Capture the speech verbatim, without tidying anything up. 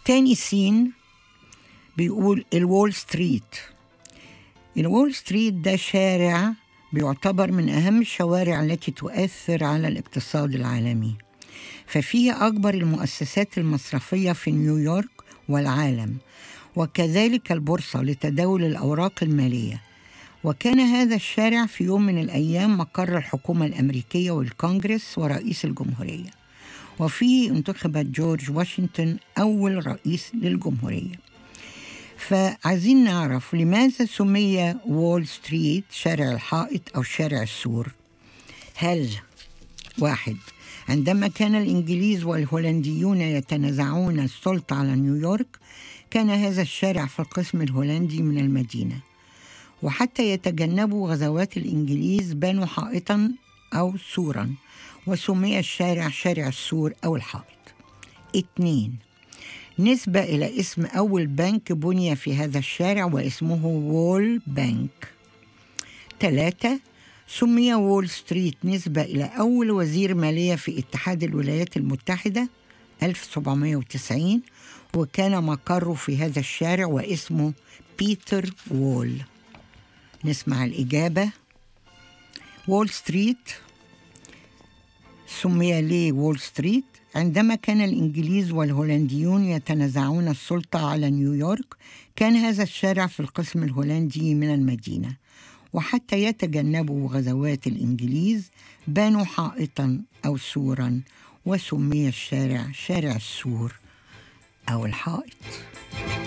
تاني سين بيقول الوول ستريت. الوول ستريت ده شارع بيعتبر من أهم الشوارع التي تؤثر على الاقتصاد العالمي، ففيه أكبر المؤسسات المصرفية في نيويورك والعالم، وكذلك البورصة لتداول الأوراق المالية. وكان هذا الشارع في يوم من الأيام مقر الحكومة الأمريكية والكونغرس ورئيس الجمهورية، وفيه انتخب جورج واشنطن أول رئيس للجمهورية. فعايزين نعرف لماذا سمي وول ستريت شارع الحائط أو شارع السور؟ هل واحد، عندما كان الإنجليز والهولنديون يتنازعون السلطة على نيويورك كان هذا الشارع في القسم الهولندي من المدينة، وحتى يتجنبوا غزوات الإنجليز بنوا حائطا أو سورا وسمي الشارع شارع السور أو الحائط. اثنين، نسبة إلى اسم أول بنك بني في هذا الشارع واسمه وول بنك. ثلاثة، سمي وول ستريت نسبة إلى أول وزير مالية في اتحاد الولايات المتحدة ألف وسبعمائة وتسعين، وكان مقره في هذا الشارع واسمه بيتر وول. نسمع الإجابة. وول ستريت سمي ليه وول ستريت؟ عندما كان الإنجليز والهولنديون يتنازعون السلطة على نيويورك كان هذا الشارع في القسم الهولندي من المدينة، وحتى يتجنبوا غزوات الإنجليز بنوا حائطا أو سورا وسمي الشارع شارع السور أو الحائط.